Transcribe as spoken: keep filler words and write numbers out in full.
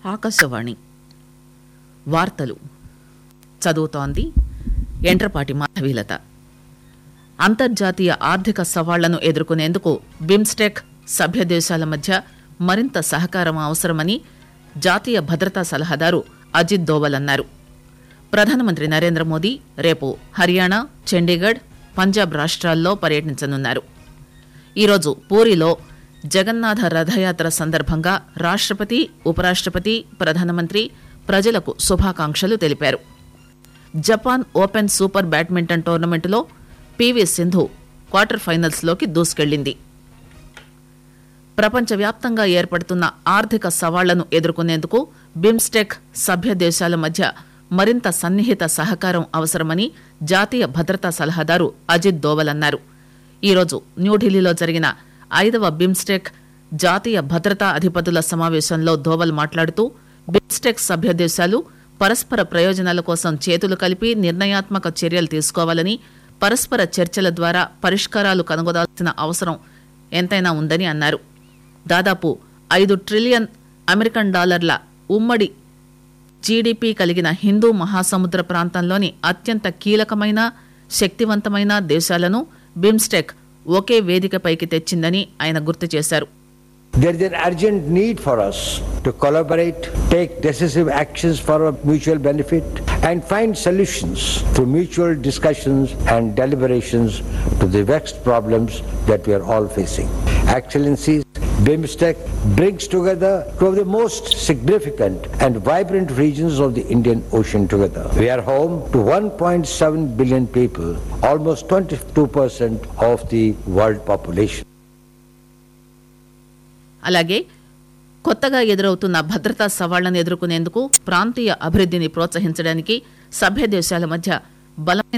ఆకాశవాణి వార్తలు చదువుతోంది ఎంట్రపాటి మాధవీలత. అంతర్జాతీయ ఆర్థిక సవాళ్లను ఎదుర్కొనేందుకు బిమ్స్టెక్ సభ్య దేశాల మధ్య మరింత సహకారం అవసరమని జాతీయ భద్రతా సలహాదారు అజిత్ దోవల్ అన్నారు. ప్రధానమంత్రి నరేంద్ర మోదీ రేపు హర్యానా, చండీగఢ్, పంజాబ్ రాష్ట్రాల్లో పర్యటించనున్నారు. ఈరోజు పూరిలో జగన్నాథ రథయాత్ర సందర్భంగా రాష్ట్రపతి, ఉపరాష్ట్రపతి, ప్రధానమంత్రి ప్రజలకు శుభాకాంక్షలు తెలిపారు. Japan open super badminton టోర్నమెంటులో PV Sindhu quarter ఫైనల్స్లోకి దూసుకెళ్లింది. ప్రపంచవ్యాప్తంగా ఏర్పడుతున్న ఆర్థిక సవాళ్లను ఎదుర్కొనేందుకు బిమ్స్టెక్ సభ్య దేశాల మధ్య మరింత సన్నిహిత సహకారం అవసరమని జాతీయ భద్రతా సలహాదారు అజిత్ దోవల్ అన్నారు. ఈరోజు న్యూఢిల్లీలో జరిగిన ఐదవ బిమ్స్టెక్ జాతీయ భద్రతా అధిపతుల సమావేశంలో దోవల్ మాట్లాడుతూ బిమ్స్టెక్ సభ్య దేశాలు పరస్పర ప్రయోజనాల కోసం చేతులు కలిపి నిర్ణయాత్మక చర్యలు తీసుకోవాలని, పరస్పర చర్చల ద్వారా పరిష్కారాలు కనుగొనాల్సిన అవసరం ఎంతైనా ఉందని అన్నారు. దాదాపు ఐదు ట్రిలియన్ అమెరికన్ డాలర్ల ఉమ్మడి జీడీపీ కలిగిన హిందూ మహాసముద్ర ప్రాంతంలోని అత్యంత కీలకమైన, శక్తివంతమైన దేశాలను బిమ్స్టెక్ ఒకే వేదికపైకి తెచ్చిందని ఆయన గుర్తు చేశారు. There is an urgent need for us to collaborate, take decisive actions for our mutual benefit, and find solutions through mutual discussions and deliberations to the vexed problems that we are all facing. Excellencies, BIMSTEC brings together two of the most significant and vibrant regions of the Indian Ocean together. We are home to one point seven billion people, almost twenty-two percent of the world population. అలాగే కొత్తగా ఎదురవుతున్న భద్రతా సవాళ్లను ఎదుర్కొనేందుకు ప్రాంతీయ అభివృద్ధిని ప్రోత్సహించడానికి సభ్య దేశాల మధ్య బలమైన